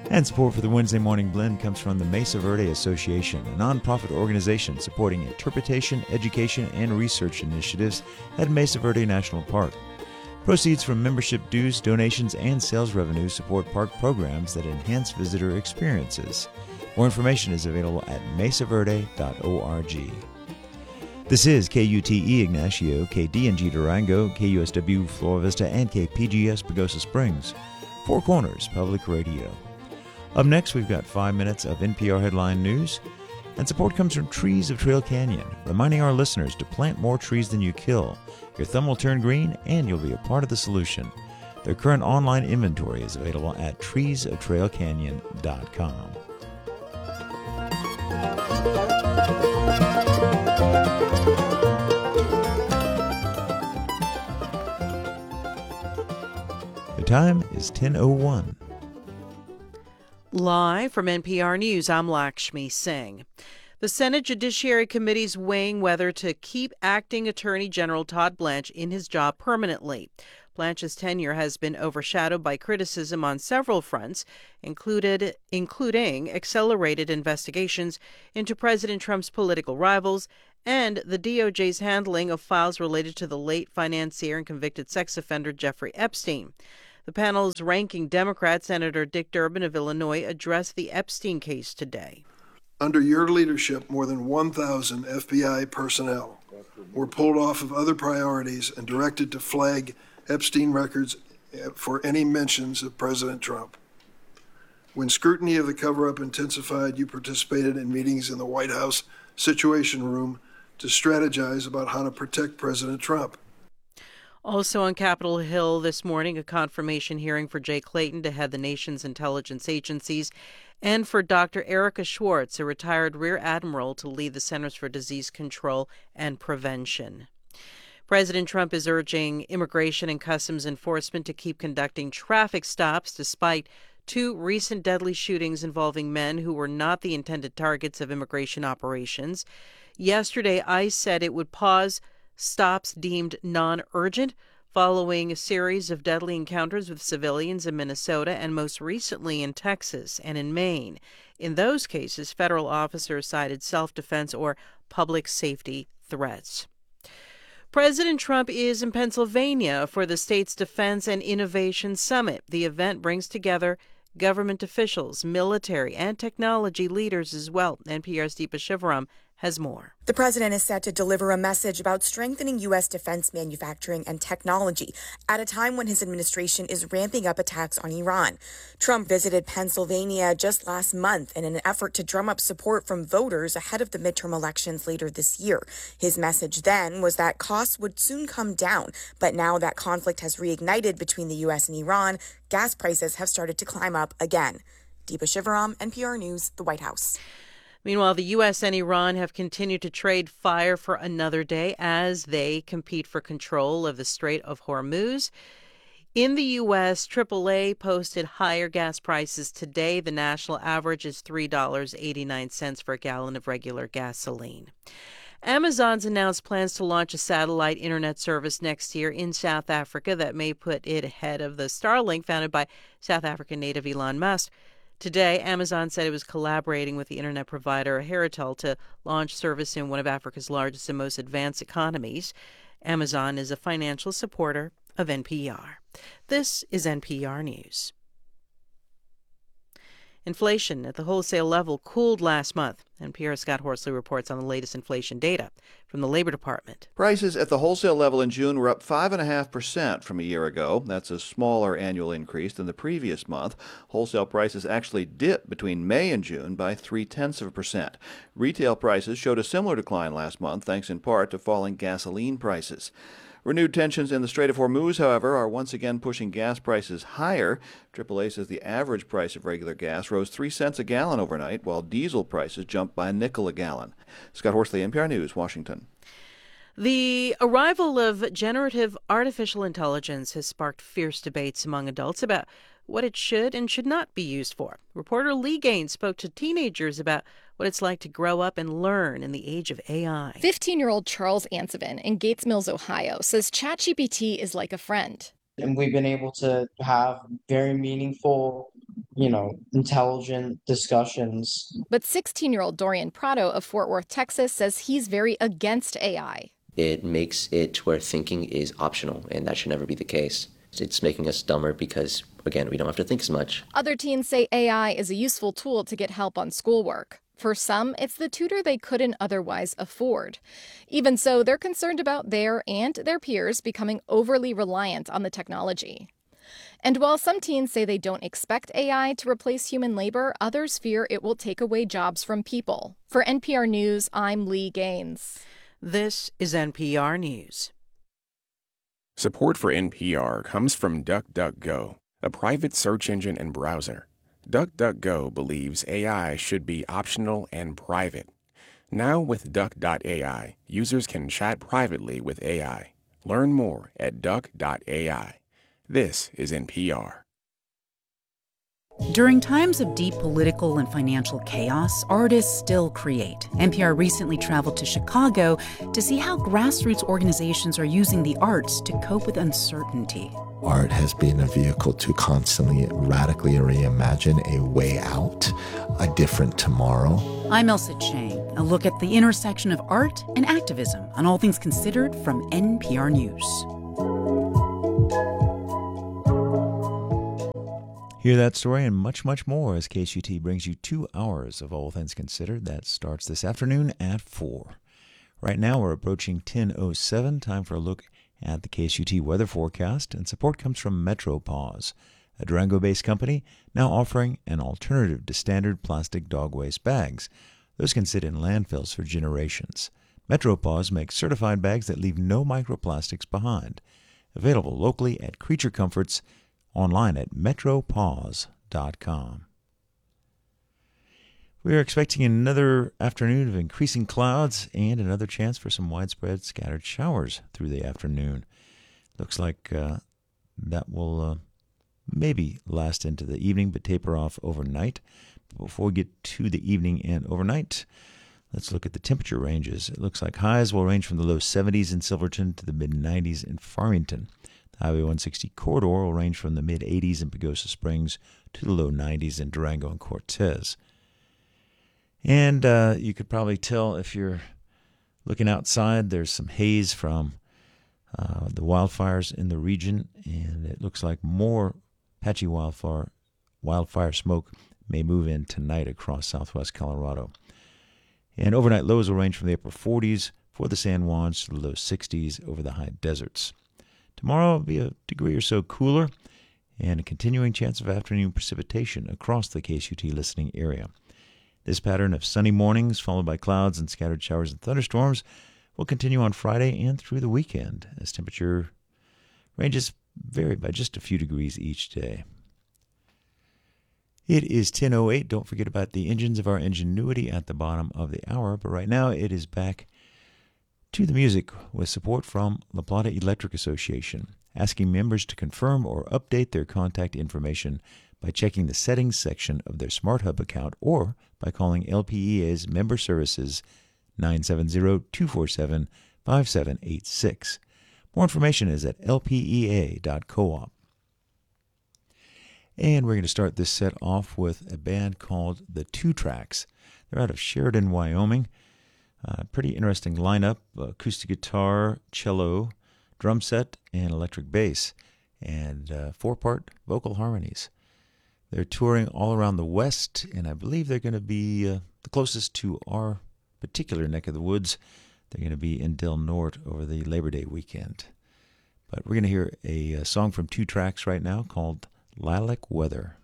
And support for the Wednesday Morning Blend comes from the Mesa Verde Association, a nonprofit organization supporting interpretation, education, and research initiatives at Mesa Verde National Park. Proceeds from membership dues, donations, and sales revenue support park programs that enhance visitor experiences. More information is available at mesaverde.org. This is KUTE Ignacio, KDNG Durango, KUSW Flora Vista, and KPGS Pagosa Springs. Four Corners Public Radio. Up next, we've got 5 minutes of NPR headline news, and support comes from Trees of Trail Canyon, reminding our listeners to plant more trees than you kill. Your thumb will turn green, and you'll be a part of the solution. Their current online inventory is available at treesoftrailcanyon.com. The time is 10:01. Live from NPR News, I'm Lakshmi Singh. The Senate Judiciary Committee is weighing whether to keep acting Attorney General Todd Blanche in his job permanently. Blanche's tenure has been overshadowed by criticism on several fronts, including accelerated investigations into President Trump's political rivals and the DOJ's handling of files related to the late financier and convicted sex offender Jeffrey Epstein. The panel's ranking Democrat, Senator Dick Durbin of Illinois, addressed the Epstein case today. Under your leadership, more than 1,000 FBI personnel were pulled off of other priorities and directed to flag Epstein records for any mentions of President Trump. When scrutiny of the cover-up intensified, you participated in meetings in the White House Situation Room to strategize about how to protect President Trump. Also on Capitol Hill this morning, a confirmation hearing for Jay Clayton to head the nation's intelligence agencies, and for Dr. Erica Schwartz, a retired Rear Admiral, to lead the Centers for Disease Control and Prevention. President Trump is urging Immigration and Customs Enforcement to keep conducting traffic stops despite two recent deadly shootings involving men who were not the intended targets of immigration operations. Yesterday, ICE said it would pause stops deemed non-urgent following a series of deadly encounters with civilians in Minnesota and most recently in Texas and in Maine. In those cases, federal officers cited self-defense or public safety threats. President Trump is in Pennsylvania for the state's Defense and Innovation Summit. The event brings together government officials, military, and technology leaders as well. NPR's Deepa Shivaram has more. The president is set to deliver a message about strengthening U.S. defense manufacturing and technology at a time when his administration is ramping up attacks on Iran. Trump visited Pennsylvania just last month in an effort to drum up support from voters ahead of the midterm elections later this year. His message then was that costs would soon come down, but now that conflict has reignited between the U.S. and Iran, gas prices have started to climb up again. Deepa Shivaram, NPR News, the White House. Meanwhile, the U.S. and Iran have continued to trade fire for another day as they compete for control of the Strait of Hormuz. In the U.S., AAA posted higher gas prices today. The national average is $3.89 for a gallon of regular gasoline. Amazon's announced plans to launch a satellite internet service next year in South Africa that may put it ahead of the Starlink founded by South African native Elon Musk. Today, Amazon said it was collaborating with the internet provider Heritel to launch service in one of Africa's largest and most advanced economies. Amazon is a financial supporter of NPR. This is NPR News. Inflation at the wholesale level cooled last month. NPR's Scott Horsley reports on the latest inflation data from the Labor Department. Prices at the wholesale level in June were up 5.5% from a year ago. That's a smaller annual increase than the previous month. Wholesale prices actually dipped between May and June by 0.3%. Retail prices showed a similar decline last month, thanks in part to falling gasoline prices. Renewed tensions in the Strait of Hormuz, however, are once again pushing gas prices higher. AAA says the average price of regular gas rose 3 cents a gallon overnight, while diesel prices jumped by a nickel a gallon. Scott Horsley, NPR News, Washington. The arrival of generative artificial intelligence has sparked fierce debates among adults about what it should and should not be used for. Reporter Lee Gaines spoke to teenagers about what it's like to grow up and learn in the age of AI. 15-year-old Charles Ansevin in Gates Mills, Ohio, says ChatGPT is like a friend. And we've been able to have very meaningful, intelligent discussions. But 16-year-old Dorian Prado of Fort Worth, Texas, says he's very against AI. It makes it to where thinking is optional, and that should never be the case. It's making us dumber because, again, we don't have to think as much. Other teens say AI is a useful tool to get help on schoolwork. For some, it's the tutor they couldn't otherwise afford. Even so, they're concerned about their and their peers becoming overly reliant on the technology. And while some teens say they don't expect AI to replace human labor, others fear it will take away jobs from people. For NPR News, I'm Lee Gaines. This is NPR News. Support for NPR comes from DuckDuckGo, a private search engine and browser. DuckDuckGo believes AI should be optional and private. Now with Duck.ai, users can chat privately with AI. Learn more at Duck.ai. This is NPR. During times of deep political and financial chaos, artists still create. NPR recently traveled to Chicago to see how grassroots organizations are using the arts to cope with uncertainty. Art has been a vehicle to constantly radically reimagine a way out, a different tomorrow. I'm Elsa Chang. A look at the intersection of art and activism on All Things Considered from NPR News. Hear that story and much, much more as KSUT brings you 2 hours of All Things Considered. That starts this afternoon at 4. Right now we're approaching 10:07, time for a look at the KSUT weather forecast, and support comes from MetroPause, a Durango-based company now offering an alternative to standard plastic dog waste bags. Those can sit in landfills for generations. MetroPause makes certified bags that leave no microplastics behind. Available locally at Creature Comforts, online at metropause.com. We are expecting another afternoon of increasing clouds and another chance for some widespread scattered showers through the afternoon. Looks like that will maybe last into the evening but taper off overnight. But before we get to the evening and overnight, let's look at the temperature ranges. It looks like highs will range from the low 70s in Silverton to the mid-90s in Farmington. Highway 160 corridor will range from the mid-80s in Pagosa Springs to the low 90s in Durango and Cortez. And you could probably tell if you're looking outside, there's some haze from the wildfires in the region, and it looks like more patchy wildfire smoke may move in tonight across southwest Colorado. And overnight lows will range from the upper 40s for the San Juans to the low 60s over the high deserts. Tomorrow will be a degree or so cooler and a continuing chance of afternoon precipitation across the KSUT listening area. This pattern of sunny mornings followed by clouds and scattered showers and thunderstorms will continue on Friday and through the weekend as temperature ranges vary by just a few degrees each day. It is 10:08. Don't forget about the engines of our ingenuity at the bottom of the hour, but right now it is back to the music with support from La Plata Electric Association, asking members to confirm or update their contact information by checking the settings section of their Smart Hub account or by calling LPEA's member services 970-247-5786. More information is at lpea.coop. And we're going to start this set off with a band called the Two Tracks. They're out of Sheridan, Wyoming. Pretty interesting lineup, acoustic guitar, cello, drum set, and electric bass, and 4-part vocal harmonies. They're touring all around the West, and I believe they're going to be the closest to our particular neck of the woods. They're going to be in Del Norte over the Labor Day weekend. But we're going to hear a song from Two Tracks right now called Lilac Weather.